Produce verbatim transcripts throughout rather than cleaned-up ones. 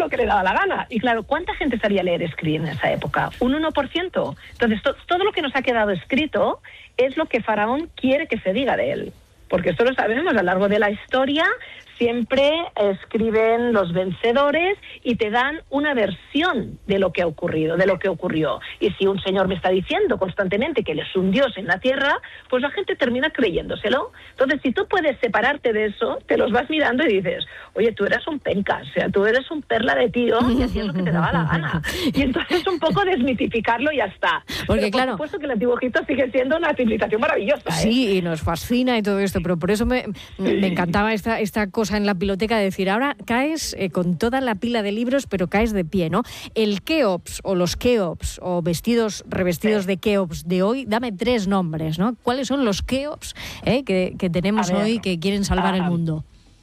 lo que le daba la gana. Y claro, ¿cuánta gente sabía leer y escribir en esa época? Un uno por ciento. Entonces, to- todo lo que nos ha quedado escrito es lo que Faraón quiere que se diga de él. Porque esto lo sabemos, a lo largo de la historia siempre escriben los vencedores y te dan una versión de lo que ha ocurrido, de lo que ocurrió. Y si un señor me está diciendo constantemente que él es un dios en la tierra, pues la gente termina creyéndoselo. Entonces, si tú puedes separarte de eso, te los vas mirando y dices, oye, tú eres un penca, o sea, tú eres un perla de tío y hacías lo que te daba la gana. Y entonces un poco desmitificarlo y ya está. Porque pero, claro, por supuesto que el Antiguo Egipto sigue siendo una civilización maravillosa. ¿eh? Sí, y nos fascina y todo esto, pero por eso me, me encantaba esta, esta cosa en la biblioteca de decir, ahora caes eh, con toda la pila de libros, pero caes de pie, ¿no? El Keops o los Keops o vestidos revestidos de Keops de hoy, dame tres nombres, ¿no? ¿Cuáles son los Keops eh, que, que tenemos ver, hoy que quieren salvar ah, el mundo?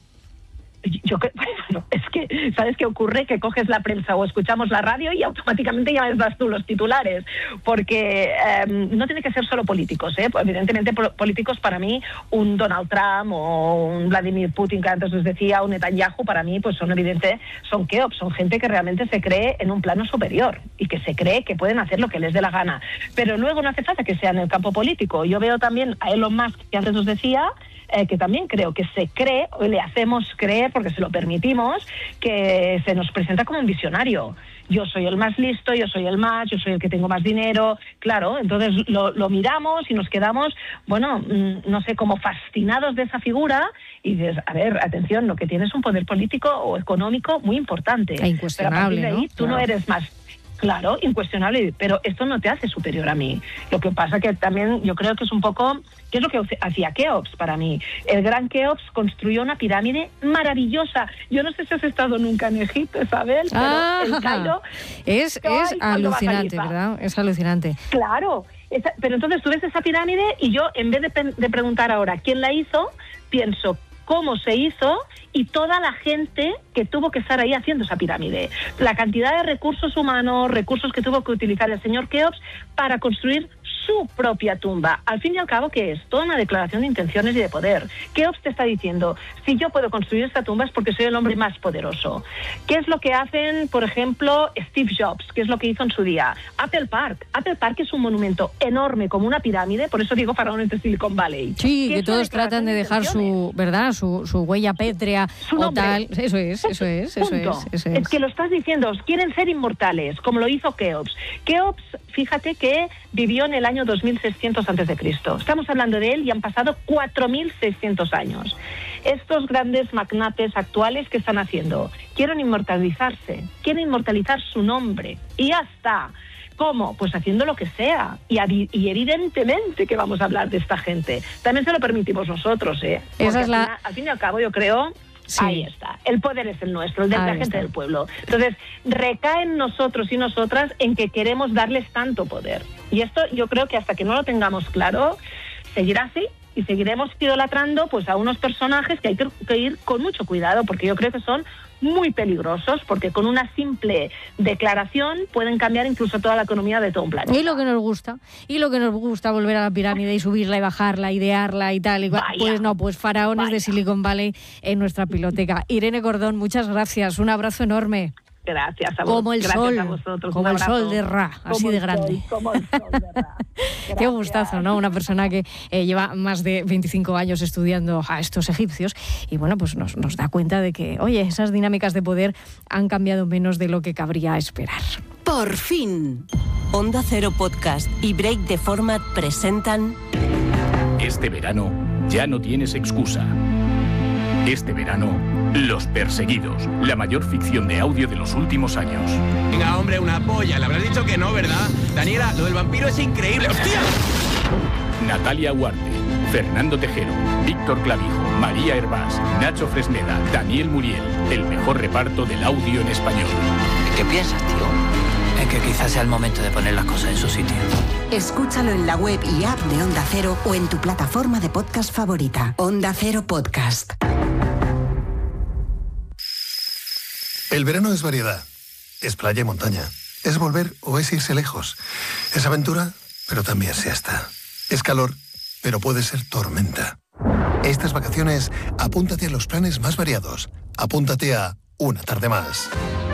Yo que, bueno, es que, ¿sabes qué ocurre? Que coges la prensa o escuchamos la radio y automáticamente ya les das tú los titulares, porque eh, no tiene que ser solo políticos, ¿eh? Pues evidentemente políticos para mí, un Donald Trump o un Vladimir Putin, que antes os decía, un Netanyahu, para mí pues son evidente, son Keops, son gente que realmente se cree en un plano superior y que se cree que pueden hacer lo que les dé la gana, pero luego no hace falta que sea en el campo político. Yo veo también a Elon Musk, que antes os decía, Eh, que también creo que se cree, o le hacemos creer, porque se lo permitimos, que se nos presenta como un visionario. Yo soy el más listo, yo soy el más, yo soy el que tengo más dinero. Claro, entonces lo, lo miramos y nos quedamos, bueno, no sé, como fascinados de esa figura y dices, a ver, atención, lo que tienes es un poder político o económico muy importante. E incuestionable, pero a partir de ahí, ¿no? tú Claro. no eres más... Claro, incuestionable, pero esto no te hace superior a mí. Lo que pasa que también yo creo que es un poco... ¿Qué es lo que hacía Keops para mí? El gran Keops construyó una pirámide maravillosa. Yo no sé si has estado nunca en Egipto, Isabel, pero Ah, el Cairo... es, es alucinante, ¿verdad? Es alucinante. Claro, esa, pero entonces tú ves esa pirámide y yo, en vez de, de preguntar ahora quién la hizo, pienso cómo se hizo y toda la gente que tuvo que estar ahí haciendo esa pirámide. La cantidad de recursos humanos, recursos que tuvo que utilizar el señor Keops para construir su propia tumba. Al fin y al cabo, ¿qué es? Toda una declaración de intenciones y de poder. Keops te está diciendo, si yo puedo construir esta tumba es porque soy el hombre más poderoso. ¿Qué es lo que hacen, por ejemplo, Steve Jobs? ¿Qué es lo que hizo en su día? Apple Park. Apple Park es un monumento enorme, como una pirámide, por eso digo faraones de Silicon Valley. Sí, que todos tratan de dejar su, ¿verdad? Su, su huella pétrea su o tal. Eso es, eso es, eso es, eso es. Es que lo estás diciendo, quieren ser inmortales, como lo hizo Keops. Keops, fíjate que vivió en el año dos mil seiscientos antes de Cristo. Estamos hablando de él y han pasado cuatro mil seiscientos años. Estos grandes magnates actuales, ¿qué están haciendo? Quieren inmortalizarse, quieren inmortalizar su nombre y ya está. ¿Cómo? Pues haciendo lo que sea. Y, y evidentemente que vamos a hablar de esta gente. También se lo permitimos nosotros, ¿eh? Porque Esa es la... al, final, al fin y al cabo, yo creo... Sí. Ahí está. El poder es el nuestro, el de la gente está. Del pueblo. Entonces, recae en nosotros y nosotras en que queremos darles tanto poder. Y esto yo creo que hasta que no lo tengamos claro, seguirá así y seguiremos idolatrando pues a unos personajes que hay que ir con mucho cuidado, porque yo creo que son muy peligrosos, porque con una simple declaración pueden cambiar incluso toda la economía de todo un planeta. Y lo que nos gusta, y lo que nos gusta volver a la pirámide y subirla y bajarla, idearla y tal, y Vaya. Pues no, pues faraones Vaya. De Silicon Valley en nuestra biblioteca. Irene Cordón, muchas gracias, un abrazo enorme. Gracias a vos. Como el Gracias sol, a vosotros. como el sol de Ra, así como de grande. Sol, como el sol de Ra. Qué gustazo, ¿no? Una persona que eh, lleva más de veinticinco años estudiando a estos egipcios y bueno, pues nos, nos da cuenta de que, oye, esas dinámicas de poder han cambiado menos de lo que cabría esperar. Por fin. Onda Cero Podcast y Break the Format presentan... Este verano ya no tienes excusa. Este verano, Los Perseguidos, la mayor ficción de audio de los últimos años. Venga, hombre, una polla. Le habrás dicho que no, ¿verdad? Daniela, lo del vampiro es increíble. ¡Hostia! Natalia Huarte, Fernando Tejero, Víctor Clavijo, María Hervás, Nacho Fresneda, Daniel Muriel. El mejor reparto del audio en español. ¿Qué piensas, tío? Es que quizás sea el momento de poner las cosas en su sitio. Escúchalo en la web y app de Onda Cero o en tu plataforma de podcast favorita. Onda Cero Podcast. El verano es variedad. Es playa y montaña. Es volver o es irse lejos. Es aventura, pero también siesta. Es calor, pero puede ser tormenta. Estas vacaciones, apúntate a los planes más variados. Apúntate a Una Tarde Más.